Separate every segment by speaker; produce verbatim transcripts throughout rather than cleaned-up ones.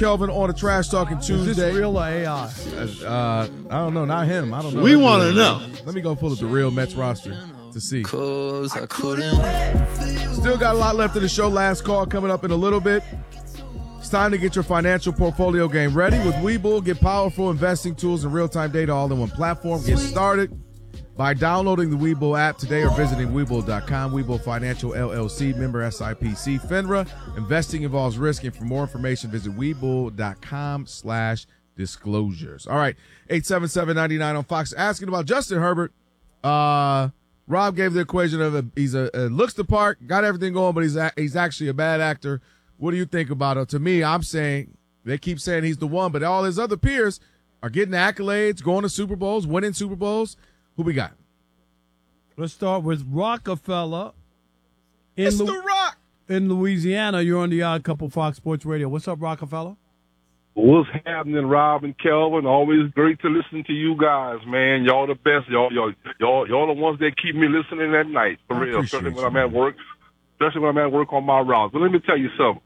Speaker 1: Kelvin on a Trash Talking Tuesday.
Speaker 2: Is this real or A I?
Speaker 1: Uh, I don't know. Not him. I don't know.
Speaker 3: We want to know.
Speaker 1: Let me go pull up the real Mets roster to see.
Speaker 4: Cause I couldn't.
Speaker 1: Still got a lot left of the show. Last call coming up in a little bit. It's time to get your financial portfolio game ready with Webull. Get powerful investing tools and real-time data all in one platform. Get started by downloading the Webull app today or visiting Webull dot com. Webull Financial L L C, member S I P C, FINRA. Investing involves risk, and for more information, visit Webull dot com slash disclosures. All right, eight seven seven, nine nine on Fox. Asking about Justin Herbert. Uh, Rob gave the equation of a, he's a, a looks the part, got everything going, but he's a, he's actually a bad actor. What do you think about it? To me, I'm saying they keep saying he's the one, but all his other peers are getting accolades, going to Super Bowls, winning Super Bowls. Who we got?
Speaker 2: Let's start with Rockefeller. In
Speaker 1: It's
Speaker 2: Lu-
Speaker 1: The Rock.
Speaker 2: In Louisiana, you're on the Odd Couple Fox Sports Radio. What's up, Rockefeller?
Speaker 5: What's happening, Rob and Kelvin? Always great to listen to you guys, man. Y'all the best. Y'all, y'all, y'all, y'all the ones that keep me listening at night, for
Speaker 1: I
Speaker 5: real.
Speaker 1: appreciate
Speaker 5: Especially when
Speaker 1: you,
Speaker 5: I'm at
Speaker 1: man.
Speaker 5: work. Especially when I'm at work on my routes. But let me tell you something.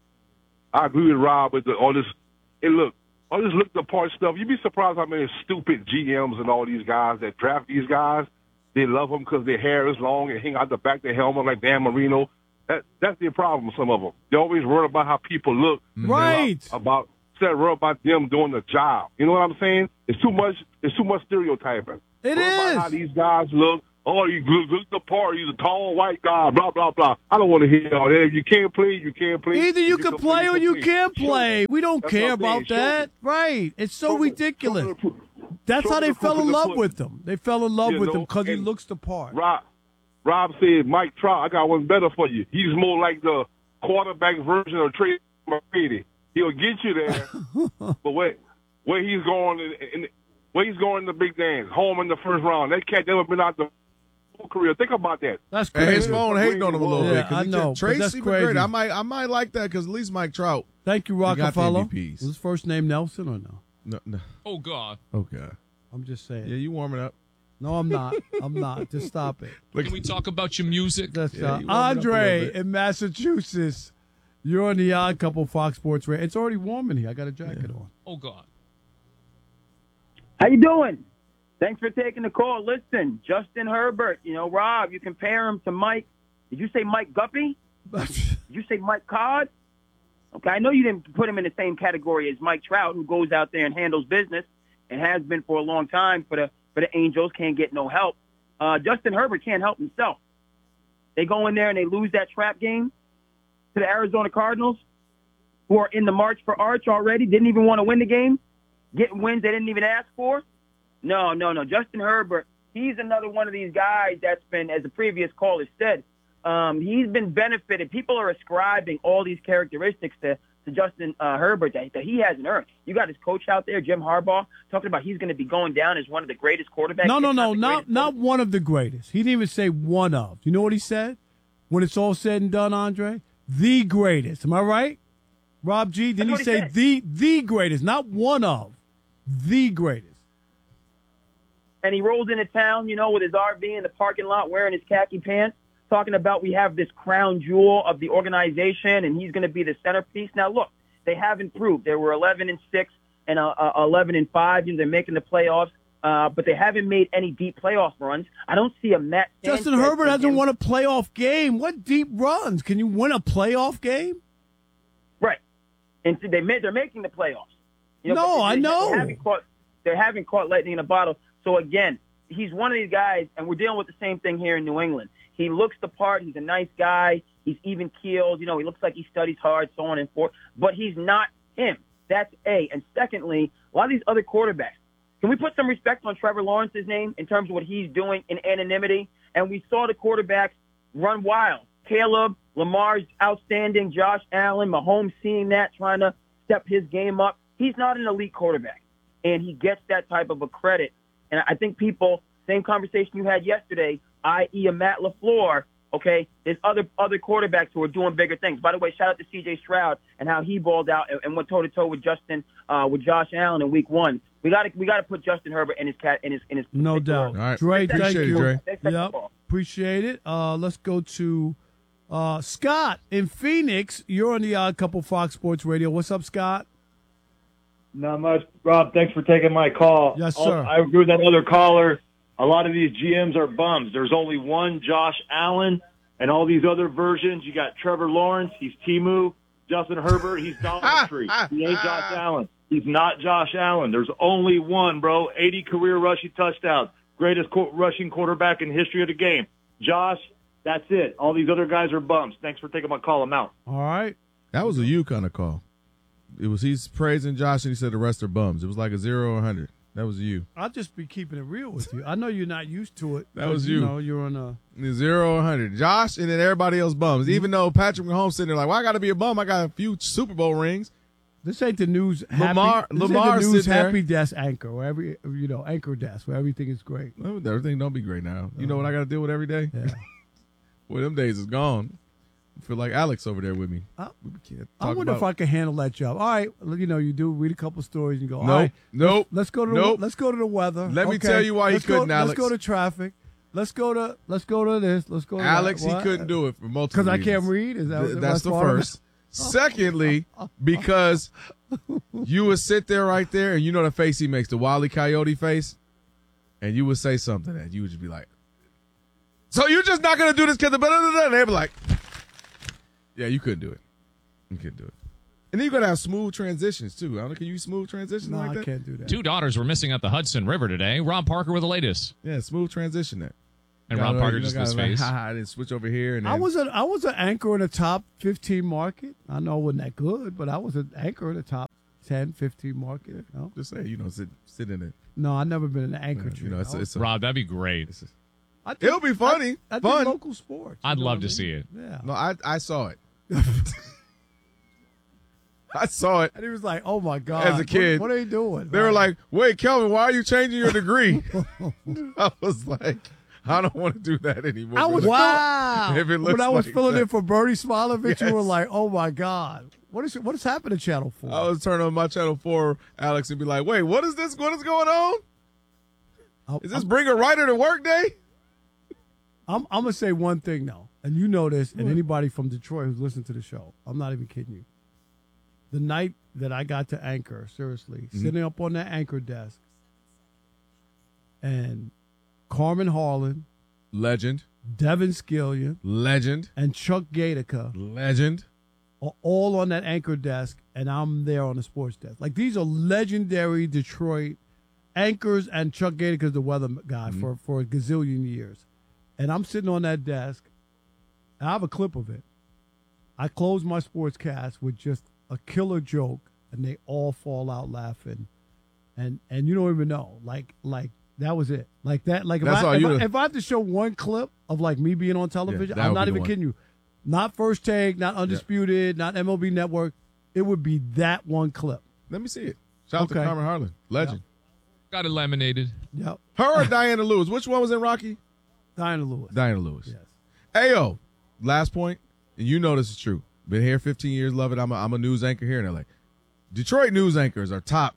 Speaker 5: I agree with Rob with the, all this. Hey, look, all this look the part stuff. You'd be surprised how many stupid G Ms and all these guys that draft these guys. They love them because their hair is long and hang out the back of their helmet like Dan Marino. That, that's the problem with some of them. They always worry about how people look.
Speaker 2: Right.
Speaker 5: About instead of worry about them doing the job. You know what I'm saying? It's too much. It's too much stereotyping.
Speaker 2: It
Speaker 5: worry
Speaker 2: is.
Speaker 5: About how these guys look. Oh, you look, look the part. He's a tall white guy. Blah blah blah. I don't want to hear all that. If you can't play, you can't play.
Speaker 2: Either you
Speaker 5: If
Speaker 2: can play or you can't play. We don't
Speaker 5: That's
Speaker 2: care
Speaker 5: what I'm saying.
Speaker 2: about that. Right. It's so
Speaker 5: Show me-
Speaker 2: ridiculous.
Speaker 5: show me the-
Speaker 2: That's
Speaker 5: show
Speaker 2: how
Speaker 5: me
Speaker 2: they
Speaker 5: the
Speaker 2: fell
Speaker 5: proof
Speaker 2: in
Speaker 5: the
Speaker 2: love
Speaker 5: pudding.
Speaker 2: with him. They fell in love
Speaker 5: You
Speaker 2: with
Speaker 5: know,
Speaker 2: him because he
Speaker 5: and
Speaker 2: looks the part.
Speaker 5: Rob, Rob said Mike Trout. I got one better for you. He's more like the quarterback version of Trey McGrady. He'll get you there, but wait, where he's going in, in where he's going in the big dance, home in the first round. That cat never been out the whole career. Think about that.
Speaker 2: That's
Speaker 1: Hey,
Speaker 2: crazy.
Speaker 1: his phone hating on him a little
Speaker 2: Yeah,
Speaker 1: bit. 'cause
Speaker 2: I
Speaker 1: he
Speaker 2: know,
Speaker 1: just-
Speaker 2: but
Speaker 1: Tracy
Speaker 2: that's
Speaker 1: been
Speaker 2: crazy.
Speaker 1: great. I might, I might like that because at least Mike Trout.
Speaker 2: Thank you,
Speaker 1: got the
Speaker 2: Rockefeller.
Speaker 1: M V Ps.
Speaker 2: Was his first name Nelson or no?
Speaker 1: No, no.
Speaker 4: Oh, God.
Speaker 1: Okay.
Speaker 2: I'm just saying.
Speaker 1: Yeah, you warming up.
Speaker 2: No, I'm not. I'm not. Just stop it.
Speaker 1: Look,
Speaker 4: Can we talk about your music?
Speaker 2: That's
Speaker 1: Yeah,
Speaker 2: uh,
Speaker 1: you warming up a
Speaker 2: Andre
Speaker 1: little bit.
Speaker 2: in Massachusetts. You're on the Odd Couple Fox Sports Radio. It's already warm in here. I got a jacket on.
Speaker 4: Oh, God.
Speaker 6: How you doing? Thanks for taking the call. Listen, Justin Herbert, you know, Rob, you compare him to Mike. Did you say Mike Guppy? Did you say Mike Codd? Okay, I know you didn't put him in the same category as Mike Trout, who goes out there and handles business and has been for a long time for the for the Angels, can't get no help. Uh, Justin Herbert can't help himself. They go in there and they lose that trap game to the Arizona Cardinals, who are in the march for Arch already, didn't even want to win the game, getting wins they didn't even ask for. No, no, no. Justin Herbert, he's another one of these guys that's been, as the previous caller said, um, he's been benefited. People are ascribing all these characteristics to, to Justin uh, Herbert that, that he hasn't earned. You got his coach out there, Jim Harbaugh, talking about he's going to be going down as one of the greatest quarterbacks.
Speaker 2: No, no,
Speaker 6: if
Speaker 2: no,
Speaker 6: the
Speaker 2: not
Speaker 6: greatest
Speaker 2: not one of the greatest. He didn't even say one of. You know what he said? When it's all said and done, Andre, the greatest. Am I right? Rob G, didn't he
Speaker 6: That's what
Speaker 2: say
Speaker 6: he said.
Speaker 2: the the greatest, not one of, the greatest?
Speaker 6: And he rolls into town, you know, with his R V in the parking lot wearing his khaki pants, talking about we have this crown jewel of the organization and he's going to be the centerpiece. Now, look, they have improved. They were eleven and six and uh, uh, eleven and five, and they're making the playoffs, uh, but they haven't made any deep playoff runs. I don't see a Matt
Speaker 2: Justin
Speaker 6: Sanchez
Speaker 2: Herbert
Speaker 6: in
Speaker 2: hasn't
Speaker 6: him.
Speaker 2: won a playoff game. What deep runs? Can you win a playoff game?
Speaker 6: Right. And so they made, they're making the playoffs. You
Speaker 2: No,
Speaker 6: but
Speaker 2: I
Speaker 6: they-
Speaker 2: know.
Speaker 6: They haven't, caught, they haven't caught lightning in a bottle. So, again, he's one of these guys, and we're dealing with the same thing here in New England. He looks the part. He's a nice guy. He's even-keeled. You know, he looks like he studies hard, so on and forth. But he's not him. That's A. And secondly, a lot of these other quarterbacks, can we put some respect on Trevor Lawrence's name in terms of what he's doing in anonymity? And we saw the quarterbacks run wild. Caleb, Lamar's outstanding. Josh Allen, Mahomes seeing that, trying to step his game up. He's not an elite quarterback, and he gets that type of a credit. And I think people, same conversation you had yesterday, that is a Matt LaFleur, okay, there's other other quarterbacks who are doing bigger things. By the way, shout out to C J Stroud and how he balled out and, and went toe-to-toe with Justin, uh, with Josh Allen in week one. We got to we got to put Justin Herbert in his cat in his in his
Speaker 2: No
Speaker 6: his
Speaker 2: doubt.
Speaker 1: All right.
Speaker 2: Dre, thank
Speaker 1: Appreciate it,
Speaker 2: you.
Speaker 1: Dre.
Speaker 6: Thanks for the
Speaker 2: Yep.
Speaker 6: call.
Speaker 2: Appreciate it. Uh, let's go to uh, Scott in Phoenix. You're on the Odd Couple Fox Sports Radio. What's up, Scott?
Speaker 3: Not much. Rob, thanks for taking my call.
Speaker 2: Yes,
Speaker 3: I'll-
Speaker 2: sir.
Speaker 3: I agree with that other caller. A lot of these G Ms are bums. There's only one Josh Allen, and all these other versions. You got Trevor Lawrence. He's Timu. Justin Herbert. He's Dollar Tree. He ain't Josh Allen. He's not Josh Allen. There's only one, bro. eighty career rushing touchdowns. Greatest co- rushing quarterback in history of the game. Josh, that's it. All these other guys are bums. Thanks for taking my call. I'm out.
Speaker 2: All right.
Speaker 1: That was a you kind of call. It was he's praising Josh and he said the rest are bums. It was like a zero or a hundred. That was you.
Speaker 2: I'll just be keeping it real with you. I know you're not used to it.
Speaker 1: That was
Speaker 2: you.
Speaker 1: you.
Speaker 2: know, you're on a.
Speaker 1: Zero or a hundred. Josh and then everybody else bums. Even though Patrick Mahomes sitting there like, well, I got to be a bum. I got a few Super Bowl rings.
Speaker 2: This ain't the news.
Speaker 1: Lamar-
Speaker 2: happy, this
Speaker 1: Lamar
Speaker 2: ain't the news
Speaker 1: sitting there.
Speaker 2: happy desk anchor, where every you know anchor desk where everything is great.
Speaker 1: Everything don't be great now. You know what I got to deal with every day?
Speaker 2: Yeah.
Speaker 1: Well, them days is gone. I feel like Alex over there with me.
Speaker 2: I,
Speaker 1: We can't
Speaker 2: I
Speaker 1: talk
Speaker 2: wonder
Speaker 1: about-
Speaker 2: if I can handle that job. All right, you know, you do read a couple stories and go. All
Speaker 1: Nope.
Speaker 2: right,
Speaker 1: Nope.
Speaker 2: Let's go to
Speaker 1: Nope.
Speaker 2: the, let's go to the weather.
Speaker 1: Let me
Speaker 2: Okay,
Speaker 1: tell you why he
Speaker 2: let's go-
Speaker 1: couldn't, Alex.
Speaker 2: Let's go to traffic. Let's go to let's go to this. Let's go to
Speaker 1: Alex,
Speaker 2: that.
Speaker 1: he
Speaker 2: What?
Speaker 1: couldn't do it for multiple
Speaker 2: because I can't
Speaker 1: reasons.
Speaker 2: read. Is that
Speaker 1: Th-
Speaker 2: what-
Speaker 1: that's the
Speaker 2: part of it?
Speaker 1: first. Secondly, because you would sit there right there and you know the face he makes, the Wile E. Coyote face, and you would say something and you would just be like, so you're just not going to do this because and they'd be like, yeah, you couldn't do it. You couldn't do it. And then you got to have smooth transitions, too. I don't know, can you smooth transitions
Speaker 2: No,
Speaker 1: like
Speaker 2: I
Speaker 1: that?
Speaker 2: can't do that.
Speaker 4: Two daughters were missing at the Hudson River today. Rob Parker with the latest.
Speaker 1: Yeah, smooth transition there.
Speaker 4: And
Speaker 1: Gotta,
Speaker 4: Rob Parker
Speaker 1: you know,
Speaker 4: just
Speaker 1: gotta
Speaker 4: his
Speaker 1: like,
Speaker 4: face.
Speaker 1: ha, ha, then switch over here. And
Speaker 2: I
Speaker 1: then-
Speaker 2: was an I was an anchor in the top fifteen market. I know it wasn't that good, but I was an anchor in the top ten, fifteen market. You know?
Speaker 1: Just say, you know, sit, sit in it.
Speaker 2: No, I never been an anchor.
Speaker 1: You know, it's,
Speaker 2: I was-
Speaker 1: it's a,
Speaker 4: Rob, that'd be great.
Speaker 1: it's a-
Speaker 2: I did-
Speaker 1: it'll be funny.
Speaker 2: I, I did
Speaker 1: Fun.
Speaker 2: local sports. you
Speaker 4: I'd
Speaker 2: know
Speaker 4: love
Speaker 2: what I
Speaker 4: to see
Speaker 2: mean?
Speaker 4: it.
Speaker 2: Yeah.
Speaker 1: No, I I saw it. I saw it.
Speaker 2: And he was like, "Oh my god!"
Speaker 1: As a kid,
Speaker 2: what, what are you doing?
Speaker 1: They were like, "Wait, Kelvin, why are you changing your degree?" I was like, "I don't want to do that anymore."
Speaker 2: I was
Speaker 1: wow. If it looks
Speaker 2: when I was
Speaker 1: like
Speaker 2: filling
Speaker 1: that.
Speaker 2: in for Bernie Smilovich, you were
Speaker 1: Yes.
Speaker 2: like, "Oh my god, what is what has happened to Channel Four?"
Speaker 1: I was turning on my channel four, Alex, and be like, "Wait, what is this? What is going on?
Speaker 2: I'm,
Speaker 1: Is this
Speaker 2: I'm,
Speaker 1: bring a writer to work day?"
Speaker 2: I'm, I'm gonna say one thing though, and you know this, and anybody from Detroit who's listened to the show, I'm not even kidding you. The night that I got to anchor, seriously,
Speaker 1: Mm-hmm.
Speaker 2: sitting up on that anchor desk, and Carmen Harlan,
Speaker 1: Legend,
Speaker 2: Devin Skillion,
Speaker 1: legend,
Speaker 2: and Chuck Gatica
Speaker 1: legend.
Speaker 2: are all on that anchor desk, and I'm there on the sports desk. Like, these are legendary Detroit anchors, and Chuck Gatica's the weather guy
Speaker 1: Mm-hmm.
Speaker 2: for, for a gazillion years. And I'm sitting on that desk, and I have a clip of it. I close my sports cast with just a killer joke, and they all fall out laughing. And and you don't even know. Like, like that was it. Like that. Like if,
Speaker 1: That's
Speaker 2: I,
Speaker 1: all
Speaker 2: if,
Speaker 1: you
Speaker 2: I,
Speaker 1: do.
Speaker 2: if I had to show one clip of like me being on television,
Speaker 1: that
Speaker 2: I'm
Speaker 1: would
Speaker 2: not
Speaker 1: be the
Speaker 2: even
Speaker 1: one.
Speaker 2: kidding you. Not First Take, not Undisputed, not M L B Network. It would be that one clip.
Speaker 1: Let me see it. Shout out to
Speaker 2: Okay.
Speaker 1: Carmen Harlan, legend.
Speaker 4: Got eliminated.
Speaker 2: Yep.
Speaker 1: Her or Diana Lewis? Which one was in Rocky?
Speaker 2: Diana Lewis.
Speaker 1: Diana Lewis.
Speaker 2: Yes.
Speaker 1: Ayo, last point, and you know this is true. Been here fifteen years, love it. I'm a, I'm a news anchor here in L A. Detroit news anchors are top.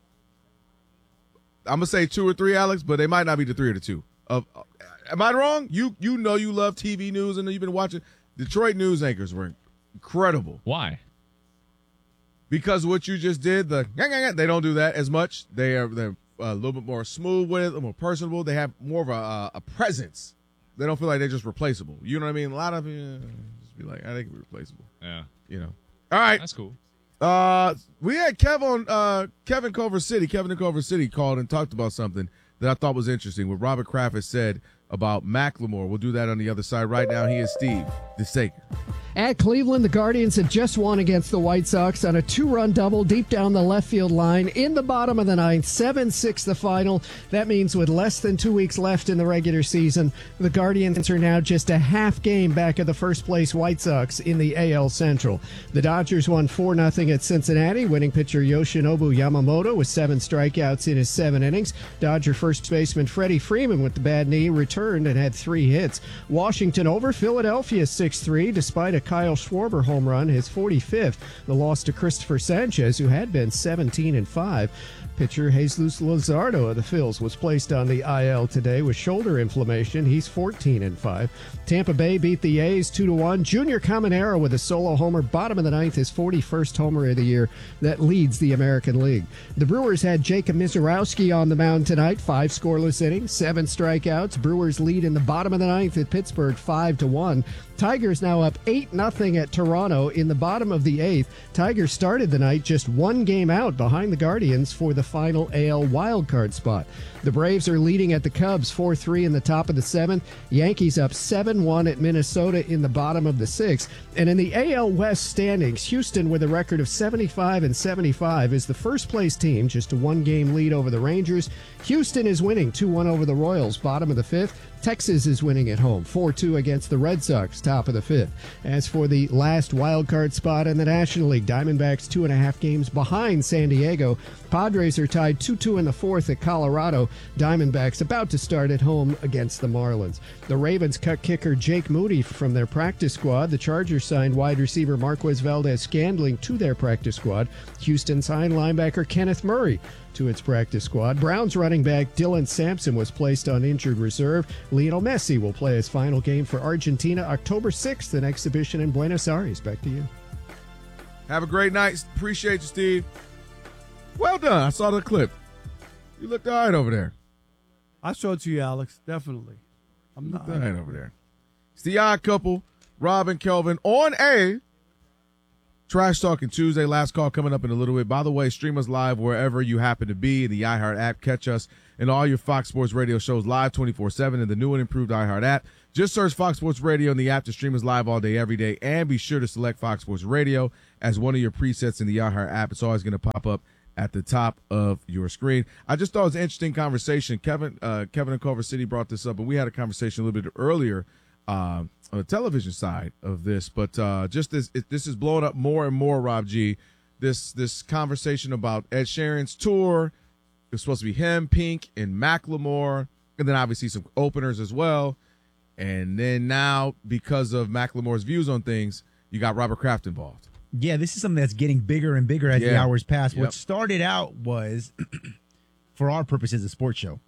Speaker 1: I'm gonna say two or three, Alex, but they might not be the three or the two. Of, uh, am I wrong? You you know you love T V news and you've been watching. Detroit news anchors were incredible
Speaker 4: Why?
Speaker 1: because what you just did. The they don't do that as much. They are they're a little bit more smooth with it, a little more personable. They have more of a, a presence. They don't feel like they're just replaceable. You know what I mean? A lot of you uh, just be like, I think we're replaceable.
Speaker 4: Yeah.
Speaker 1: You know. All right.
Speaker 4: That's cool.
Speaker 1: Uh, we had Kev on uh, Kevin Culver City. Kevin in Culver City called and talked about something that I thought was interesting. What Robert Kraft has said about Macklemore. We'll do that on the other side. Right now, he is Steve DeSaker.
Speaker 7: At Cleveland, the Guardians have just won against the White Sox on a two-run double deep down the left field line in the bottom of the ninth. seven six the final. That means with less than two weeks left in the regular season, the Guardians are now just a half game back of the first-place White Sox in the A L Central. The Dodgers won four nothing at Cincinnati. Winning pitcher Yoshinobu Yamamoto with seven strikeouts in his seven innings. Dodger first baseman Freddie Freeman with the bad knee returned returned and had three hits. Washington over Philadelphia six three despite a Kyle Schwarber home run, his forty-fifth. The loss to Christopher Sanchez, who had been seventeen and five. Pitcher Jesus Luzardo of the Phils was placed on the I L today with shoulder inflammation. He's fourteen and five. Tampa Bay beat the A's two to one. Junior Caminero with a solo homer, bottom of the ninth, his forty-first homer of the year. That leads the American League. The Brewers had Jacob Mizorowski on the mound tonight. Five scoreless innings, seven strikeouts. Brewers lead in the bottom of the ninth at Pittsburgh five to one. Tigers now up eight nothing at Toronto in the bottom of the eighth. Tigers started the night just one game out behind the Guardians for the final A L wildcard spot. The Braves are leading at the Cubs four three in the top of the seventh. Yankees up seven one at Minnesota in the bottom of the sixth. And in the A L West standings, Houston with a record of seventy-five and seventy-five is the first place team, just a one game lead over the Rangers. Houston is winning two one over the Royals, bottom of the fifth. Texas is winning at home, four two against the Red Sox, top of the fifth. As for the last wild card spot in the National League, Diamondbacks two and a half games behind San Diego. Padres are tied two two in the fourth at Colorado. Diamondbacks about to start at home against the Marlins. The Ravens cut kicker Jake Moody from their practice squad. The Chargers signed wide receiver Marquez Valdez-Scantling to their practice squad. Houston signed linebacker Kenneth Murray to its practice squad. Browns running back Dylan Sampson was placed on injured reserve. Lionel Messi will play his final game for Argentina October sixth, an exhibition in Buenos Aires. Back to you.
Speaker 1: Have a great night. Appreciate you, Steve. Well done. I saw the clip. You looked all right over there.
Speaker 2: I saw it to you, Alex. Definitely. I'm not
Speaker 1: all right over there. It's the Odd Couple, Rob and Kelvin on a Trash Talking Tuesday. Last call coming up in a little bit. By the way, stream us live wherever you happen to be. The iHeart app. Catch us and all your Fox Sports Radio shows live twenty-four seven in the new and improved iHeart app. Just search Fox Sports Radio in the app to stream us live all day, every day. And be sure to select Fox Sports Radio as one of your presets in the iHeart app. It's always going to pop up at the top of your screen. I just thought it was an interesting conversation. Kevin uh, Kevin in Culver City brought this up, and we had a conversation a little bit earlier uh, on the television side of this. But uh, just this, it, this is blowing up more and more, Rob G. This this conversation about Ed Sheeran's tour. It's supposed to be him, Pink, and Macklemore, and then obviously some openers as well. And then now, because of Macklemore's views on things, you got Robert Kraft involved.
Speaker 8: Yeah, this is something that's getting bigger and bigger as
Speaker 1: yeah.
Speaker 8: the hours pass.
Speaker 1: Yep.
Speaker 8: What started out was, for our purposes, a sports show.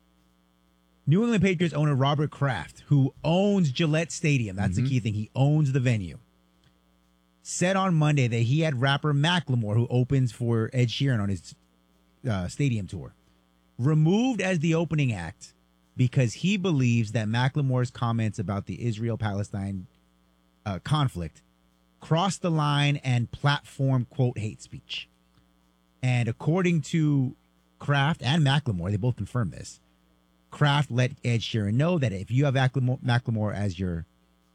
Speaker 8: New England Patriots owner Robert Kraft, who owns Gillette Stadium, that's mm-hmm. the key thing, he owns the venue, said on Monday that he had rapper Macklemore, who opens for Ed Sheeran on his uh, stadium tour, removed as the opening act because he believes that Macklemore's comments about the Israel-Palestine uh, conflict crossed the line and platform, quote, hate speech. And according to Kraft and Macklemore, they both confirmed this, Kraft let Ed Sheeran know that if you have Macklemore as your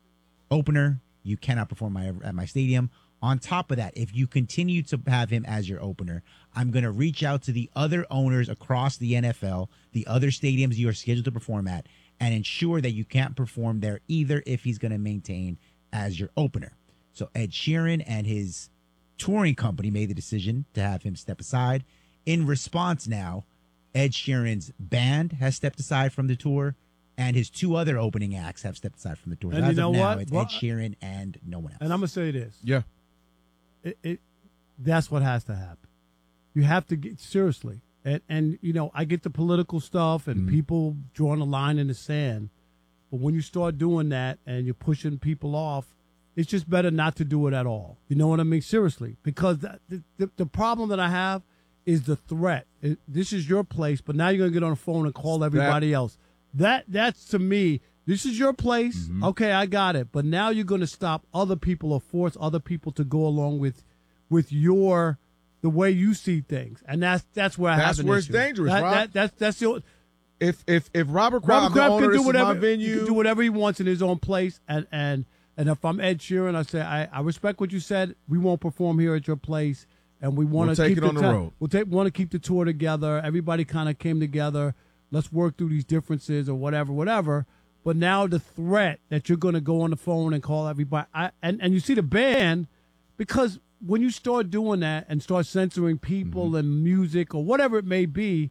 Speaker 8: opener, you cannot perform my, at my stadium. On top of that, if you continue to have him as your opener, I'm going to reach out to the other owners across the N F L, the other stadiums you are scheduled to perform at, and ensure that you can't perform there either if he's going to maintain as your opener. So Ed Sheeran and his touring company made the decision to have him step aside. In response now, Ed Sheeran's band has stepped aside from the tour, and his two other opening acts have stepped aside from the tour. So
Speaker 2: and
Speaker 8: as
Speaker 2: you know
Speaker 8: of now,
Speaker 2: what?
Speaker 8: it's
Speaker 2: well,
Speaker 8: Ed Sheeran and no one else.
Speaker 2: And I'm going to say this.
Speaker 1: Yeah.
Speaker 2: It, it that's what has to happen. You have to get seriously. And, and you know, I get the political stuff and mm-hmm. people drawing a line in the sand. But when you start doing that and you're pushing people off, it's just better not to do it at all. You know what I mean? Seriously. Because the, the, the problem that I have is the threat. It, this is your place, but now you're going to get on the phone and call everybody that, else. That That's, to me, this is your place. Mm-hmm. Okay, I got it. But now you're going to stop other people or force other people to go along with with your the way you see things. And that's that's where I
Speaker 1: that's
Speaker 2: have an
Speaker 1: where
Speaker 2: issue.
Speaker 1: It's dangerous,
Speaker 2: that,
Speaker 1: Rob.
Speaker 2: That, that's, that's the
Speaker 1: If if if Robert Kraft,
Speaker 2: Robert Kraft
Speaker 1: the owner,
Speaker 2: can do whatever,
Speaker 1: my venue,
Speaker 2: he can do whatever he wants in his own place, and and and if I'm Ed Sheeran, I say I, I respect what you said. We won't perform here at your place, and we want
Speaker 1: we'll
Speaker 2: to
Speaker 1: take
Speaker 2: keep
Speaker 1: it on the,
Speaker 2: the
Speaker 1: road.
Speaker 2: We'll take want to keep the tour together. Everybody kind of came together. Let's work through these differences or whatever, whatever. But now the threat that you're going to go on the phone and call everybody, I, and and you see the band, because when you start doing that and start censoring people mm-hmm. and music or whatever it may be,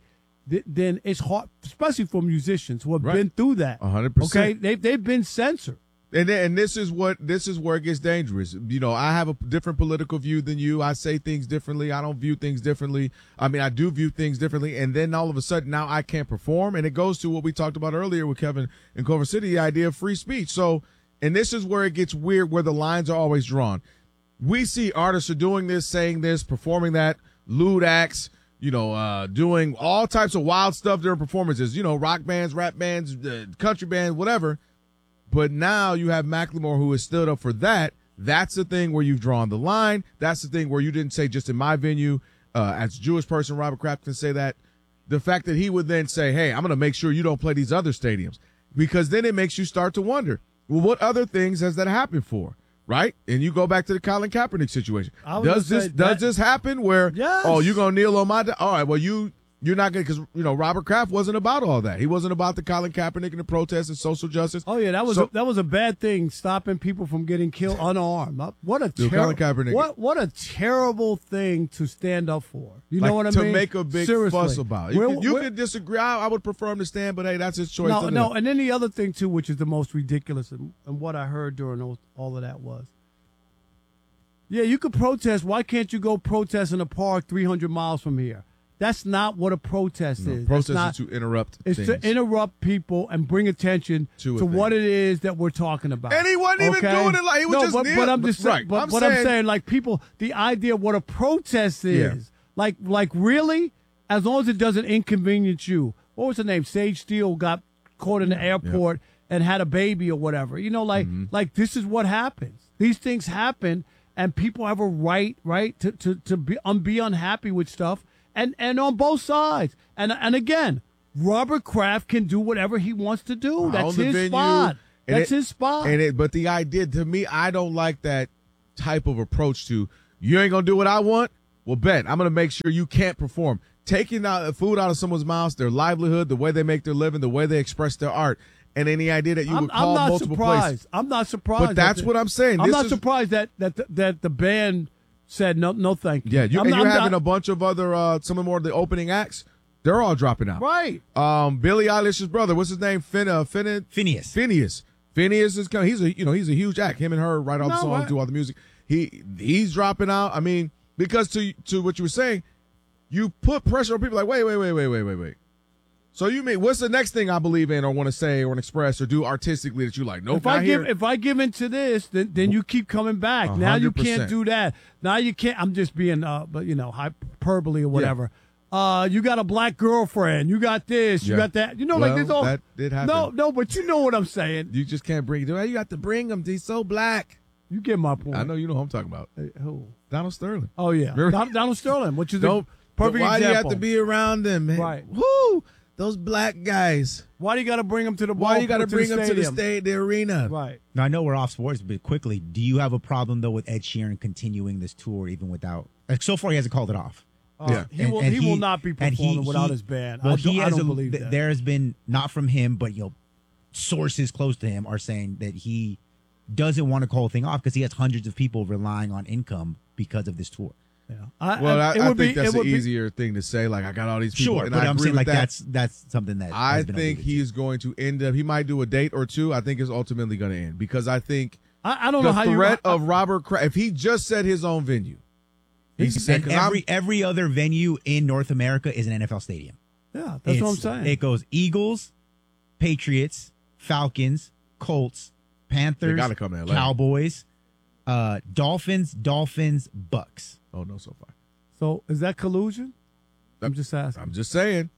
Speaker 2: th- then it's hard, especially for musicians who have
Speaker 1: Right.
Speaker 2: been through that.
Speaker 1: A hundred percent.
Speaker 2: Okay, they they've been censored.
Speaker 1: And then, and this is what this is where it gets dangerous. You know, I have a different political view than you. I say things differently. I don't view things differently. I mean, I do view things differently. And then all of a sudden, now I can't perform. And it goes to what we talked about earlier with Kevin in Culver City, the idea of free speech. So, and this is where it gets weird, where the lines are always drawn. We see artists are doing this, saying this, performing that, lewd acts, you know, uh, doing all types of wild stuff during performances. You know, rock bands, rap bands, uh, country bands, whatever. But now you have Macklemore who has stood up for that. That's the thing where you've drawn the line. That's the thing where you didn't say just in my venue. Uh, as a Jewish person, Robert Kraft can say that. The fact that he would then say, hey, I'm going to make sure you don't play these other stadiums. Because then it makes you start to wonder, well, what other things has that happened for? Right? And you go back to the Colin Kaepernick situation.
Speaker 2: I was
Speaker 1: Does
Speaker 2: gonna
Speaker 1: this
Speaker 2: say
Speaker 1: does
Speaker 2: that-
Speaker 1: this happen where,
Speaker 2: Yes.
Speaker 1: oh, you're going to kneel on my – all right, well, you – You're not going to, because, you know, Robert Kraft wasn't about all that. He wasn't about the Colin Kaepernick and the protests and social justice.
Speaker 2: Oh yeah, that was
Speaker 1: So-
Speaker 2: a, that was a bad thing, stopping people from getting killed unarmed. Uh, What a
Speaker 1: Dude,
Speaker 2: terrible
Speaker 1: Colin Kaepernick-
Speaker 2: what what a terrible thing to stand up for. You know
Speaker 1: Like,
Speaker 2: what I
Speaker 1: to
Speaker 2: mean?
Speaker 1: make a big
Speaker 2: Seriously.
Speaker 1: fuss about. You,
Speaker 2: Where-
Speaker 1: can, you
Speaker 2: where-
Speaker 1: can disagree. I, I would prefer him to stand, but hey, that's his choice.
Speaker 2: No,
Speaker 1: Look at
Speaker 2: no,
Speaker 1: him.
Speaker 2: and then the other thing too, which is the most ridiculous, and, and what I heard during those, all of that was, yeah, you could protest. Why can't you go protest in a park three hundred miles from here? That's not what a protest
Speaker 1: No,
Speaker 2: is.
Speaker 1: protest
Speaker 2: That's not,
Speaker 1: is to interrupt
Speaker 2: It's
Speaker 1: things.
Speaker 2: to interrupt people and bring attention
Speaker 1: To
Speaker 2: to,
Speaker 1: a
Speaker 2: what
Speaker 1: thing.
Speaker 2: it is that we're talking about.
Speaker 1: And he wasn't even
Speaker 2: okay?
Speaker 1: doing it like- he was
Speaker 2: no,
Speaker 1: just
Speaker 2: but,
Speaker 1: near-
Speaker 2: but I'm
Speaker 1: but-
Speaker 2: just
Speaker 1: right.
Speaker 2: But
Speaker 1: I'm
Speaker 2: what I'm
Speaker 1: saying-
Speaker 2: saying, like people, the idea of what a protest is,
Speaker 1: Yeah.
Speaker 2: like, like really, as long as it doesn't inconvenience you. What was her name? Sage Steele got caught in the airport and had a baby or whatever. You know, like,
Speaker 1: Mm-hmm.
Speaker 2: like this is what happens. These things happen, and people have a right, right, to to to be um, be unhappy with stuff. And and on both sides. And and again, Robert Kraft can do whatever he wants to do.
Speaker 1: I
Speaker 2: That's
Speaker 1: own the
Speaker 2: his
Speaker 1: venue,
Speaker 2: spot.
Speaker 1: and
Speaker 2: That's
Speaker 1: it-
Speaker 2: his spot.
Speaker 1: And it, but the idea to me, I don't like that type of approach to you ain't gonna do what I want. Well, bet I'm gonna make sure you can't perform. Taking out food out of someone's mouth, their livelihood, the way they make their living, the way they express their art, and any idea that you
Speaker 2: I'm,
Speaker 1: would
Speaker 2: I'm
Speaker 1: call
Speaker 2: not
Speaker 1: multiple
Speaker 2: surprised.
Speaker 1: places.
Speaker 2: I'm not surprised.
Speaker 1: But that's
Speaker 2: that
Speaker 1: what I'm saying.
Speaker 2: I'm
Speaker 1: This
Speaker 2: not
Speaker 1: is-
Speaker 2: surprised that that the, that the band said no, no, thank you.
Speaker 1: Yeah, you,
Speaker 2: I'm
Speaker 1: and
Speaker 2: not-
Speaker 1: you're
Speaker 2: I'm
Speaker 1: having
Speaker 2: not-
Speaker 1: a bunch of other uh, some of more of the opening acts. They're all dropping out.
Speaker 2: right.
Speaker 1: Um, Billie Eilish's brother, what's his name? Fin, uh, Fin,
Speaker 8: Phineas.
Speaker 1: Phineas. Phineas is coming. He's a you know he's a huge act. Him and her write all the
Speaker 2: No,
Speaker 1: songs,
Speaker 2: right.
Speaker 1: do all the music. He he's dropping out. I mean, because to to what you were saying, you put pressure on people. Like wait wait wait wait wait wait wait. So you mean what's the next thing I believe in or want to say or express or do artistically that you like? Nope,
Speaker 2: If
Speaker 1: not
Speaker 2: I give
Speaker 1: here.
Speaker 2: if I give into this, then then you keep coming back. Now you
Speaker 1: hundred percent.
Speaker 2: can't do that. Now you can't. I'm just being uh, but you know, hyperbole or whatever. Uh, you got a black girlfriend. You got this. You
Speaker 1: Yeah.
Speaker 2: got that. You know,
Speaker 1: Well,
Speaker 2: like this all.
Speaker 1: that did happen.
Speaker 2: No, no, but you know what I'm saying.
Speaker 1: you just can't bring. You got to bring him. He's so black.
Speaker 2: You get my point.
Speaker 1: I know you know who I'm talking about.
Speaker 2: Hey, who?
Speaker 1: Donald Sterling.
Speaker 2: Oh yeah,
Speaker 1: Remember-
Speaker 2: Don, Donald Sterling, which is a
Speaker 1: Don't.
Speaker 2: perfect
Speaker 1: why
Speaker 2: example.
Speaker 1: do you have to be around them, man?
Speaker 2: Right.
Speaker 1: Woo! Those black guys.
Speaker 2: Why do you got to bring him to the ball?
Speaker 1: Why you got to bring
Speaker 2: the
Speaker 1: them to the
Speaker 2: stadium?
Speaker 1: state, the arena?
Speaker 2: Right.
Speaker 8: Now, I know we're off sports, but quickly, do you have a problem, though, with Ed Sheeran continuing this tour even without – like, so far, he hasn't called it off.
Speaker 2: Uh,
Speaker 1: Yeah.
Speaker 2: he
Speaker 8: And-
Speaker 2: will.
Speaker 8: and
Speaker 2: he, will not be
Speaker 8: and he-
Speaker 2: performing without
Speaker 8: he-
Speaker 2: his band.
Speaker 8: Well,
Speaker 2: I don't,
Speaker 8: he
Speaker 2: I
Speaker 8: has
Speaker 2: don't
Speaker 8: a,
Speaker 2: believe
Speaker 8: th-
Speaker 2: that.
Speaker 8: There has been, not from him, but, you know, sources close to him are saying that he doesn't want to call the thing off because he has hundreds of people relying on income because of this tour.
Speaker 2: Yeah. I,
Speaker 1: Well, I,
Speaker 2: it
Speaker 1: I
Speaker 2: would
Speaker 1: think
Speaker 2: be,
Speaker 1: that's
Speaker 2: it
Speaker 1: an
Speaker 2: would be-
Speaker 1: easier thing to say. Like, I got all these people.
Speaker 8: Sure,
Speaker 1: and
Speaker 8: but
Speaker 1: I
Speaker 8: I'm
Speaker 1: agree
Speaker 8: saying
Speaker 1: with
Speaker 8: like
Speaker 1: that.
Speaker 8: that's that's something that
Speaker 1: I
Speaker 8: has been
Speaker 1: think
Speaker 8: alluded to.
Speaker 1: he's going to end up. He might do a date or two. I think it's ultimately going to end because I think
Speaker 2: I, I don't
Speaker 1: the
Speaker 2: know how you.
Speaker 1: threat
Speaker 2: I-
Speaker 1: of Robert Kraft. If he just said his own venue, he said
Speaker 8: And
Speaker 1: 'cause I'm-
Speaker 8: every every other venue in North America is an N F L stadium.
Speaker 2: yeah, that's what I'm
Speaker 8: It's-
Speaker 2: saying.
Speaker 8: It goes Eagles, Patriots, Falcons, Colts, Panthers,
Speaker 1: They gotta come to L A.
Speaker 8: Cowboys, uh, Dolphins, Dolphins, Bucks.
Speaker 1: oh no, so far.
Speaker 2: so is that collusion? I'm just asking.
Speaker 1: I'm just saying.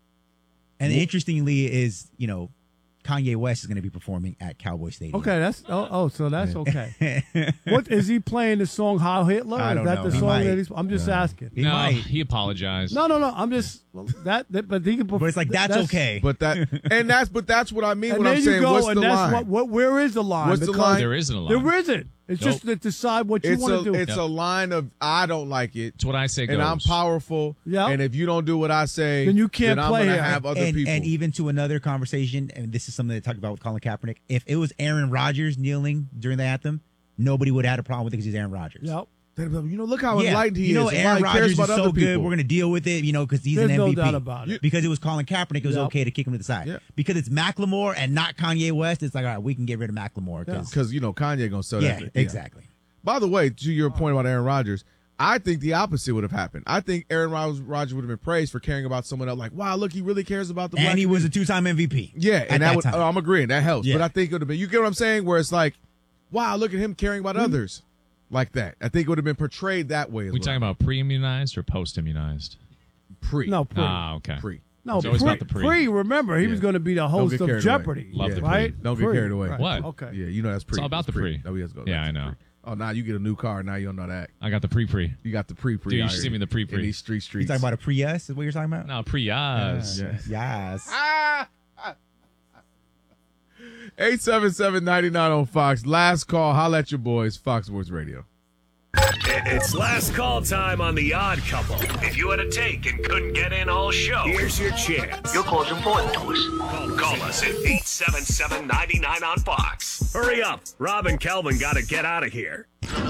Speaker 8: And interestingly, is you know, Kanye West is going to be performing at Cowboy Stadium.
Speaker 2: Okay, that's oh, oh so that's okay. What is he playing the song Heil Hitler?
Speaker 8: I
Speaker 2: Is
Speaker 8: don't
Speaker 2: that
Speaker 8: know.
Speaker 2: the
Speaker 8: He
Speaker 2: song
Speaker 8: might.
Speaker 2: that he's I'm just asking.
Speaker 8: He
Speaker 4: no,
Speaker 8: might.
Speaker 4: he apologized.
Speaker 2: No, no, no. I'm just well, that, that but he can perf-
Speaker 8: But it's like that's, okay.
Speaker 1: But that and that's but that's what I mean
Speaker 2: and
Speaker 1: when
Speaker 2: there
Speaker 1: I'm
Speaker 2: you
Speaker 1: saying
Speaker 2: go,
Speaker 1: what's
Speaker 2: and
Speaker 1: the
Speaker 2: that's
Speaker 1: line?
Speaker 2: what, what where is the line?
Speaker 1: What's the
Speaker 2: Because
Speaker 1: line?
Speaker 4: There isn't a line.
Speaker 2: There isn't. It's
Speaker 4: Nope.
Speaker 2: just to decide what you
Speaker 1: It's
Speaker 2: want
Speaker 1: a
Speaker 2: to do.
Speaker 1: it's
Speaker 4: Yep.
Speaker 1: a line of I don't like it.
Speaker 4: It's what I say goes.
Speaker 1: And I'm powerful.
Speaker 2: Yep.
Speaker 1: And if you don't do what I say,
Speaker 2: Then you can't
Speaker 1: then
Speaker 2: play
Speaker 1: I'm gonna
Speaker 2: here.
Speaker 1: have other
Speaker 8: and,
Speaker 1: people.
Speaker 8: and even to another conversation, and this is something they talked about with Colin Kaepernick. If it was Aaron Rodgers kneeling during the anthem, nobody would have had a problem with it because he's Aaron Rodgers.
Speaker 2: Yep.
Speaker 1: You know, look how
Speaker 8: Yeah,
Speaker 1: enlightened he
Speaker 8: you know,
Speaker 1: is. and
Speaker 8: Aaron
Speaker 1: why he cares
Speaker 8: Rodgers is
Speaker 1: about
Speaker 8: so
Speaker 1: other
Speaker 8: good.
Speaker 1: people.
Speaker 8: We're going to deal with it, you know, because he's
Speaker 2: There's
Speaker 8: an
Speaker 2: no
Speaker 8: M V P.
Speaker 2: doubt about it.
Speaker 8: Because it was Colin Kaepernick, it was
Speaker 2: Yep.
Speaker 8: okay to kick him to the side.
Speaker 1: Yeah.
Speaker 8: Because it's Macklemore and not Kanye West, it's like, all right, we can get rid of Macklemore. Cause,
Speaker 1: Because, you know, Kanye going to sell
Speaker 8: yeah,
Speaker 1: that.
Speaker 8: exactly.
Speaker 1: By the way, to your point about Aaron Rodgers, I think the opposite would have happened. I think Aaron Rodgers would have been praised for caring about someone else. Like, wow, look, he really cares about the black
Speaker 8: And he was
Speaker 1: community.
Speaker 8: a two-time M V P.
Speaker 1: Yeah,
Speaker 8: at
Speaker 1: and that,
Speaker 8: that
Speaker 1: would,
Speaker 8: time.
Speaker 1: oh, I'm agreeing. That helps.
Speaker 8: Yeah.
Speaker 1: But I think it would have been, you get what I'm saying? Where it's like, wow, look at him caring about
Speaker 8: Mm-hmm.
Speaker 1: others like that. I think it would have been portrayed that way as
Speaker 4: We
Speaker 1: well.
Speaker 4: talking about pre-immunized or post-immunized?
Speaker 1: pre.
Speaker 2: No, pre.
Speaker 4: Ah, okay.
Speaker 1: Pre.
Speaker 2: no,
Speaker 4: It's always
Speaker 2: pre,
Speaker 4: about the pre.
Speaker 2: pre. Remember, he
Speaker 1: Yeah.
Speaker 2: was going to be the
Speaker 1: Don't
Speaker 2: host
Speaker 1: get
Speaker 2: of
Speaker 1: carried away.
Speaker 2: Jeopardy.
Speaker 4: Love
Speaker 1: Yeah.
Speaker 4: the
Speaker 2: right?
Speaker 1: Don't get
Speaker 2: Pre.
Speaker 1: carried away.
Speaker 2: Right.
Speaker 4: What?
Speaker 2: Okay.
Speaker 1: Yeah, you know that's pre.
Speaker 4: It's all about
Speaker 1: That's
Speaker 4: the pre.
Speaker 1: Oh, he has to go.
Speaker 4: Yeah,
Speaker 1: That's
Speaker 4: I know.
Speaker 1: pre. Oh, now you get a new car. Now you don't know that.
Speaker 4: I got the pre-pre.
Speaker 1: You got the pre-pre.
Speaker 4: Dude, you
Speaker 1: out
Speaker 4: should
Speaker 1: here
Speaker 4: see me in the pre-pre.
Speaker 1: In these street
Speaker 8: You
Speaker 1: streets.
Speaker 8: talking about a Prius is what you're talking about?
Speaker 4: No, pre-yas.
Speaker 1: Yeah.
Speaker 8: Yes.
Speaker 1: Ah! eight seven seven, nine nine on Fox. Last call. Holla at your boys. Fox Sports Radio.
Speaker 9: It's last call time on The Odd Couple. If you had a take and couldn't get in all show, here's your chance. Your call's important to us. Call, call us at eight seven seven, nine nine on Fox. Hurry up. Rob and Kelvin got to get out of here.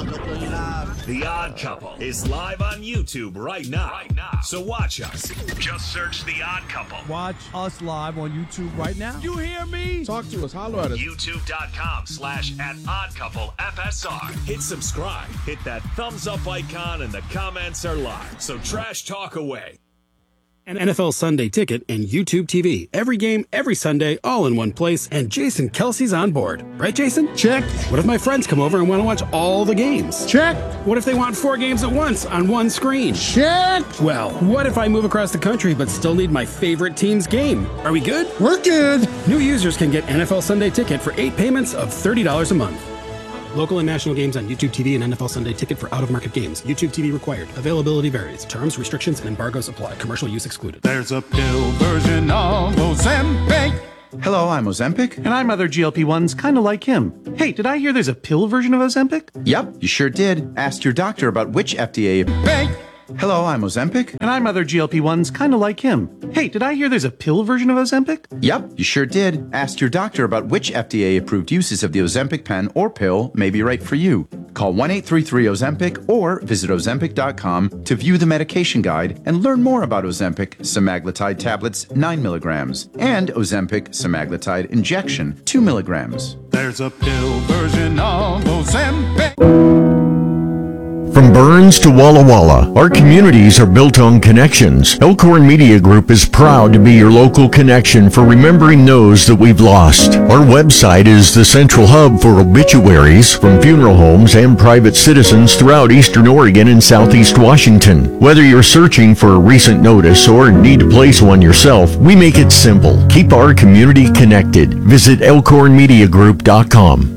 Speaker 9: The Odd Couple is live on YouTube right now. Right now. So watch us. Just search The Odd Couple.
Speaker 2: Watch us live on YouTube right now. You hear me?
Speaker 1: Talk to us. Holler at us.
Speaker 9: YouTube.com slash at Odd Couple F S R. Hit subscribe. Hit that thumbs up icon and the comments are live. So trash talk away.
Speaker 10: An N F L Sunday Ticket and YouTube T V. Every game, every Sunday, all in one place. And Jason Kelsey's on board. Right, Jason? Check. What if my friends come over and want to watch all the games? Check. What if they want four games at once on one screen? Check. Well, what if I move across the country but still need my favorite team's game? Are we good? We're good. New users can get N F L Sunday Ticket for eight payments of thirty dollars a month. Local and national games on YouTube T V and N F L Sunday Ticket for out-of-market games. YouTube T V required. Availability varies. Terms, restrictions, and embargoes apply. Commercial use excluded.
Speaker 11: There's a pill version of Ozempic.
Speaker 12: Hello, I'm Ozempic.
Speaker 11: And I'm other G L P ones kind of like him. Hey, did I hear there's a pill version of Ozempic?
Speaker 12: Yep, you sure did. Ask your doctor about which F D A.
Speaker 11: Bank.
Speaker 12: Hello, I'm Ozempic.
Speaker 11: And I'm other G L P ones kind of like him. Hey, did I hear there's a pill version of Ozempic?
Speaker 12: Yep, you sure did. Ask your doctor about which F D A-approved uses of the Ozempic pen or pill may be right for you. Call one eight three three Ozempic or visit Ozempic dot com to view the medication guide and learn more about Ozempic semaglutide tablets nine milligrams and Ozempic semaglutide injection two milligrams.
Speaker 11: There's a pill version of Ozempic.
Speaker 13: From Burns to Walla Walla, our communities are built on connections. Elkhorn Media Group is proud to be your local connection for remembering those that we've lost. Our website is the central hub for obituaries from funeral homes and private citizens throughout eastern Oregon and southeast Washington. Whether you're searching for a recent notice or need to place one yourself, we make it simple. Keep our community connected. Visit elkhorn media group dot com.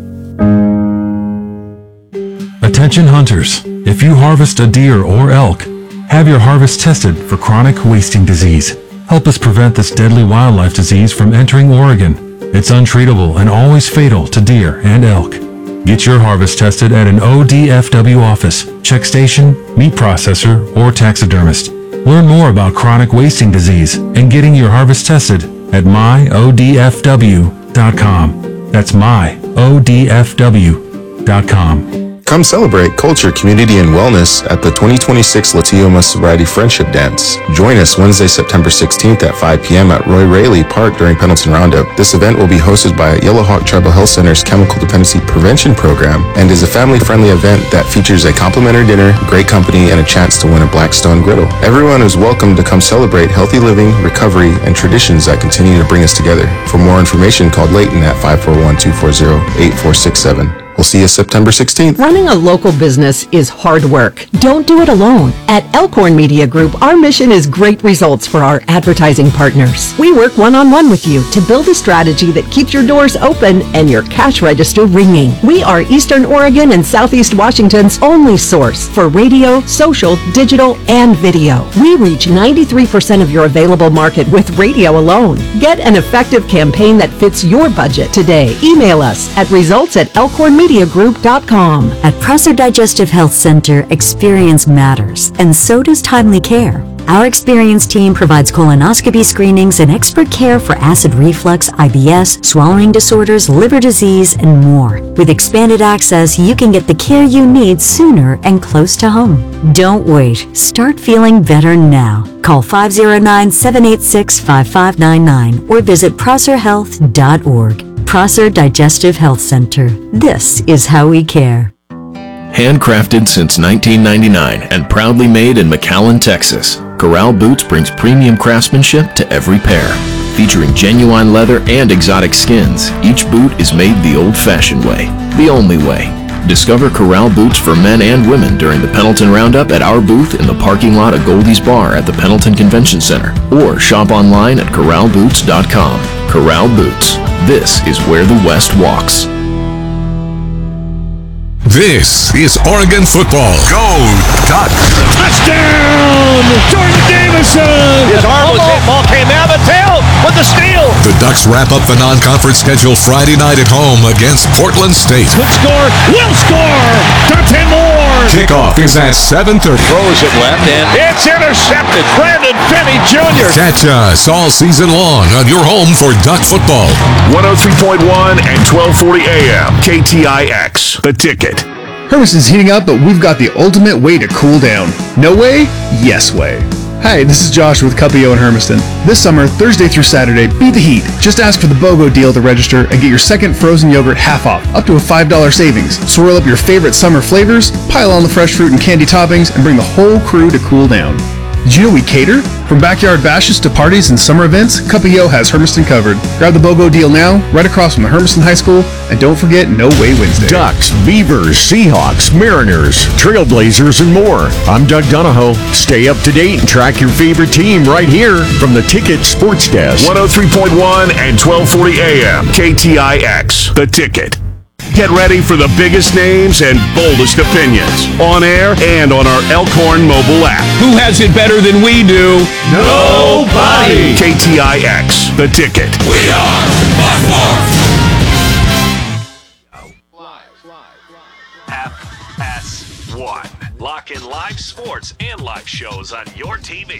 Speaker 14: Attention hunters, if you harvest a deer or elk, have your harvest tested for chronic wasting disease. Help us prevent this deadly wildlife disease from entering Oregon. It's untreatable and always fatal to deer and elk. Get your harvest tested at an O D F W office, check station, meat processor, or taxidermist. Learn more about chronic wasting disease and getting your harvest tested at my O D F W dot com. That's my O D F W dot com.
Speaker 15: Come celebrate culture, community, and wellness at the twenty twenty-six La Tioma Sobriety Friendship Dance. Join us Wednesday, September sixteenth at five p.m. at Roy Raley Park during Pendleton Roundup. This event will be hosted by Yellowhawk Tribal Health Center's Chemical Dependency Prevention Program and is a family-friendly event that features a complimentary dinner, great company, and a chance to win a Blackstone griddle. Everyone is welcome to come celebrate healthy living, recovery, and traditions that continue to bring us together. For more information, call Leighton at five four one, two four zero, eight four six seven. We'll see you September sixteenth.
Speaker 16: Running a local business is hard work. Don't do it alone. At Elkhorn Media Group, our mission is great results for our advertising partners. We work one-on-one with you to build a strategy that keeps your doors open and your cash register ringing. We are Eastern Oregon and Southeast Washington's only source for radio, social, digital, and video. We reach ninety-three percent of your available market with radio alone. Get an effective campaign that fits your budget today. Email us at results at elkhorn media
Speaker 17: media group dot com.
Speaker 18: At Prosser Digestive Health Center, experience matters, and so does timely care. Our experienced team provides colonoscopy screenings and expert care for acid reflux, I B S, swallowing disorders, liver disease, and more. With expanded access, you can get the care you need sooner and close to home. Don't wait. Start feeling better now. Call five oh nine, seven eight six, five five nine nine or visit prosser health dot org. Prosser Digestive Health Center. This is how we care.
Speaker 13: Handcrafted since nineteen ninety-nine and proudly made in McAllen, Texas, Corral Boots brings premium craftsmanship to every pair. Featuring genuine leather and exotic skins, each boot is made the old-fashioned way, the only way. Discover Corral Boots for men and women during the Pendleton Roundup at our booth in the parking lot of Goldie's Bar at the Pendleton Convention Center, or shop online at corral boots dot com. Corral Boots. This is where the West walks.
Speaker 19: This is Oregon football. Go Ducks!
Speaker 9: Touchdown! Jordan Davison! His arm was hit. Ball came out of the tail with the steal.
Speaker 19: The Ducks wrap up the non-conference schedule Friday night at home against Portland State.
Speaker 9: Could score. Will score. Dante Moore.
Speaker 19: Kickoff is at seven thirty.
Speaker 9: Throws it left and it's intercepted. Brandon Finney Junior
Speaker 19: Catch us all season long on your home for Duck football.
Speaker 9: one oh three point one and twelve forty A M. K T I X. The Ticket.
Speaker 20: Hermiston's heating up, but we've got the ultimate way to cool down. No way? Yes way. Hi, this is Josh with Cuppio in Hermiston. This summer, Thursday through Saturday, beat the heat. Just ask for the BOGO deal to register and get your second frozen yogurt half off, up to a five dollars savings. Swirl up your favorite summer flavors, pile on the fresh fruit and candy toppings, and bring the whole crew to cool down. Did you know we cater? From backyard bashes to parties and summer events, Cuppio has Hermiston covered. Grab the BOGO deal now, right across from the Hermiston High School, and don't forget No Way Wednesday.
Speaker 13: Ducks, Beavers, Seahawks, Mariners, Trailblazers, and more. I'm Doug Donahoe. Stay up to date and track your favorite team right here from the Ticket Sports Desk.
Speaker 9: one oh three point one and twelve forty A M. K T I X. The Ticket. Get ready for the biggest names and boldest opinions on air and on our Elkhorn mobile app.
Speaker 21: Who has it better than we do?
Speaker 9: Nobody. K T I X. The Ticket.
Speaker 19: We are by
Speaker 9: F S one. Lock in live sports and live shows on your T V.